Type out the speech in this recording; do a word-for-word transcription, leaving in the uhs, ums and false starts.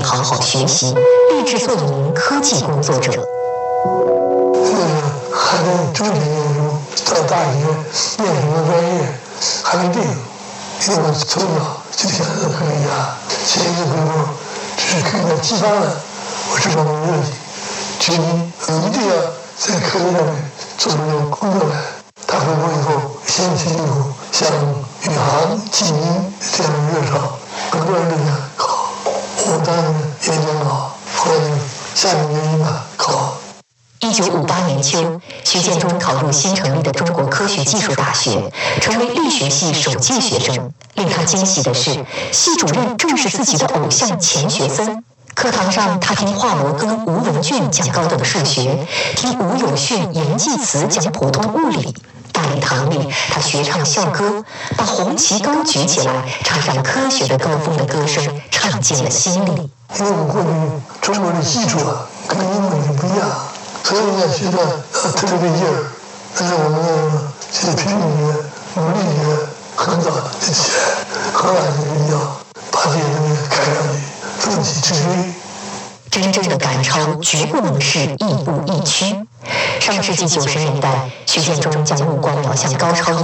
好好学习，立志做一名科技工作者。 那个还在中学念书，到大学念什么专业还没定，因为我从小就想着科学家，前一次回国只是科学家激发了我这方面的热情，决心一定要在科学上面做出点工作来。他回国以后掀起一股像宇航、技音这样的热潮，很多人都想考，我当然也想考，后来就下定决心吧，考。 一九五八年秋，徐建中考入新成立的中国科学技术大学，成为力学系首届学生。令他惊喜的是，系主任正是自己的偶像钱学森。课堂上，他听华罗庚、吴文俊讲高等数学，听吴有训、严济慈讲普通物理。大礼堂里，他学唱校歌，把红旗高举起来，唱上科学的高峰的歌声，唱进了心里。 因为我过去中国的基础啊，跟英文就不一样。所以呢，学的呃特别费劲儿，但是我们呢，现在拼命学、努力学，很早就起来，很晚就一定要把这些东西看上去，奋起直追。 真正的赶超绝不能是亦步亦趋。上世纪九十年代，徐建中将目光瞄向高超